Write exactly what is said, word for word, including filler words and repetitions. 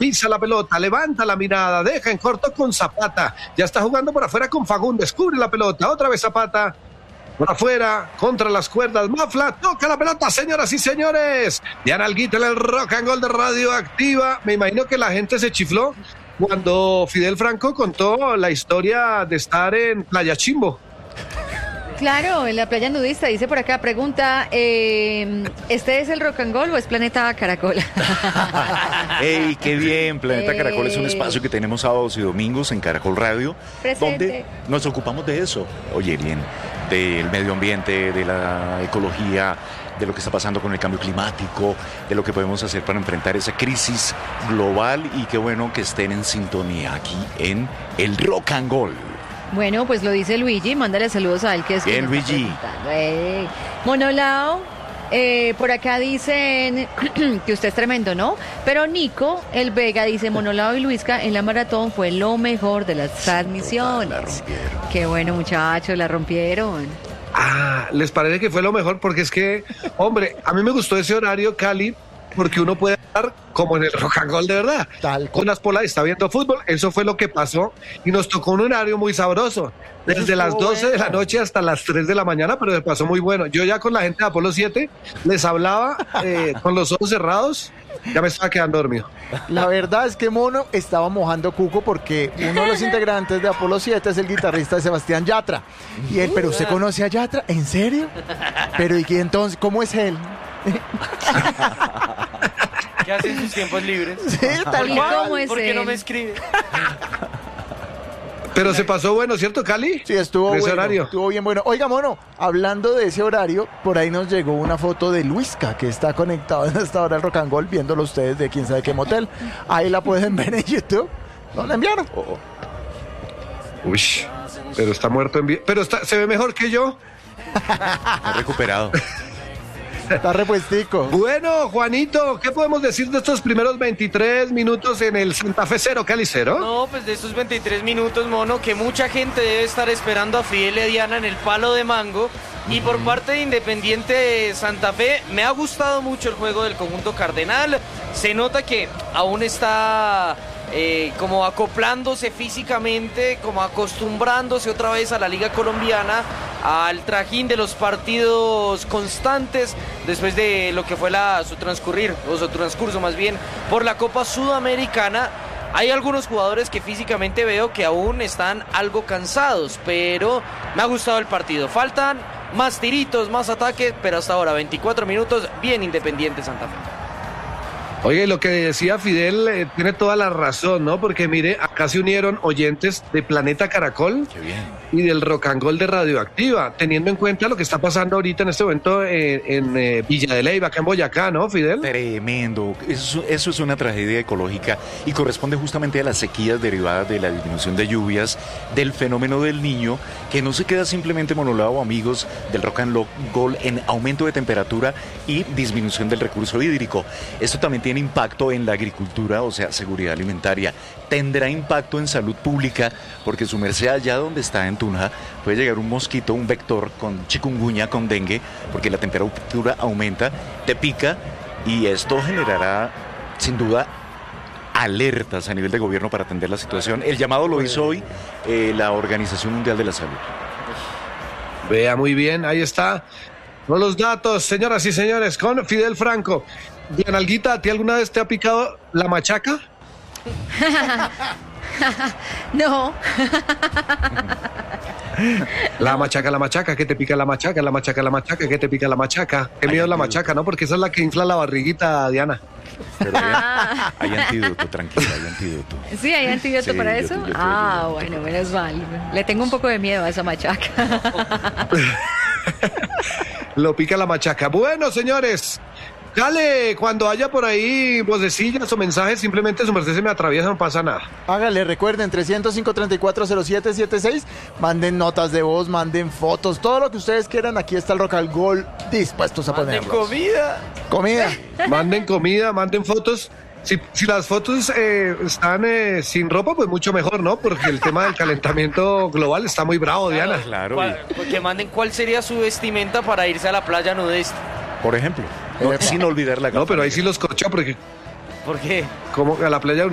pisa la pelota, levanta la mirada, deja en corto con Zapata, ya está jugando por afuera con Fagundes, cubre la pelota, otra vez Zapata, por afuera, contra las cuerdas, Mafla, toca la pelota, señoras y señores, Diana Alguita en el Rock and Roll de Radioactiva. Me imagino que la gente se chifló cuando Fidel Franco contó la historia de estar en Playa Chimbo. Claro, en la playa nudista, dice por acá, pregunta, eh, ¿este es el Rock and Roll o es Planeta Caracol? ¡Ey, qué bien! Planeta Eh. Caracol es un espacio que tenemos sábados y domingos en Caracol Radio, Presente. donde nos ocupamos de eso. Oye, bien, del medio ambiente, de la ecología, de lo que está pasando con el cambio climático, de lo que podemos hacer para enfrentar esa crisis global, y qué bueno que estén en sintonía aquí en el Rock and Roll. Bueno, pues lo dice Luigi, mándale saludos a él que es Bien, quien está Luigi. preguntando. Eh, Monolao, eh, por acá dicen que usted es tremendo, ¿no? Pero Nico, el Vega, dice, Monolao y Luisca en la maratón fue lo mejor de las transmisiones. La rompieron. Qué bueno, muchachos, la rompieron. Ah, ¿les parece que fue lo mejor? Porque es que, hombre, a mí me gustó ese horario, Cali, porque uno puede estar como en el Rock and Roll de verdad. Tal Con las polas está viendo fútbol, eso fue lo que pasó, y nos tocó un horario muy sabroso, desde las doce de la noche hasta las tres de la mañana, pero se pasó muy bueno. Yo ya con la gente de Apolo siete les hablaba eh, con los ojos cerrados, ya me estaba quedando dormido. La verdad es que Mono estaba mojando cuco porque uno de los integrantes de Apolo siete es el guitarrista de Sebastián Yatra. Y él, ¿pero usted conoce a Yatra? ¿En serio? Pero ¿y qué entonces? ¿Cómo es él? ¿Qué hace en sus tiempos libres? Sí, tal ¿Y cual. cómo es ¿Por qué no él? me escribe? Pero se pasó bueno, ¿cierto, Cali? Sí, estuvo Ese bueno, horario. estuvo bien bueno. Oiga, Mono, hablando de ese horario, por ahí nos llegó una foto de Luisca, que está conectado en esta hora al Rock and Roll, viéndolo ustedes de quién sabe qué motel. Ahí la pueden ver en YouTube. ¿No la enviaron? Oh, oh. Uy, pero está muerto en vida. Pero está, se ve mejor que yo. Ha recuperado. Está repuestico. Bueno, Juanito, ¿qué podemos decir de estos primeros veintitrés minutos en el Santa Fe cero, Cali cero? No, pues de estos veintitrés minutos, Mono, que mucha gente debe estar esperando a Fidel y a Diana en el palo de mango. Y por parte de Independiente Santa Fe, me ha gustado mucho el juego del conjunto cardenal. Se nota que aún está eh, como acoplándose físicamente, como acostumbrándose otra vez a la Liga Colombiana, al trajín de los partidos constantes después de lo que fue la, su transcurrir, o su transcurso más bien, por la Copa Sudamericana. Hay algunos jugadores que físicamente veo que aún están algo cansados, pero me ha gustado el partido. Faltan más tiritos, más ataques, pero hasta ahora veinticuatro minutos, bien Independiente Santa Fe. Oye, lo que decía Fidel eh, tiene toda la razón, ¿no? Porque mire, acá se unieron oyentes de Planeta Caracol Qué bien. y del Rock and Roll de Radioactiva, teniendo en cuenta lo que está pasando ahorita en este momento en, en eh, Villa de Leyva, acá en Boyacá, ¿no, Fidel? Tremendo. Eso, eso es una tragedia ecológica y corresponde justamente a las sequías derivadas de la disminución de lluvias, del fenómeno del Niño, que no se queda simplemente monolado, amigos del Rock and Roll, en aumento de temperatura y disminución del recurso hídrico. Esto también tiene impacto en la agricultura, o sea, seguridad alimentaria. Tendrá impacto en salud pública, porque su merced allá donde está en Tunja puede llegar un mosquito, un vector con chikungunya, con dengue, porque la temperatura aumenta, te pica, y esto generará sin duda alertas a nivel de gobierno para atender la situación. El llamado lo hizo hoy eh, la Organización Mundial de la Salud. Vea, muy bien, ahí está. Con los datos, señoras y señores, con Fidel Franco. Diana Alguita, ¿a ti alguna vez te ha picado la machaca? No. La machaca, la machaca, que te pica la machaca, la machaca, la machaca, que te pica la machaca. Qué miedo la machaca, ¿no? Porque esa es la que infla la barriguita, Diana. Pero hay, Ah. hay antídoto, tranquila, hay antídoto. ¿Sí hay antídoto Sí, para yo eso? te- yo te Ah, ayudo, no te bueno, menos mal. Le tengo un poco de miedo a esa machaca. Lo pica la machaca. Bueno, señores, dale, cuando haya por ahí vocecillas o mensajes, simplemente su merced se me atraviesa, no pasa nada. Hágale, recuerden, trescientos cinco, treinta y cuatro, cero siete setenta y seis. Manden notas de voz, manden fotos, todo lo que ustedes quieran. Aquí está el Rock and Roll dispuestos a Manden ponerlos. comida. Comida. Manden comida, manden fotos. Si, si las fotos eh, están eh, sin ropa, pues mucho mejor, ¿no? Porque el tema del calentamiento global está muy bravo, Diana. Claro, ¿Cuál- Que manden cuál sería su vestimenta para irse a la playa nudista. y, por ejemplo, no, sin olvidar la No, pero ahí gafa sí los corchó, porque ¿Por qué? como a la playa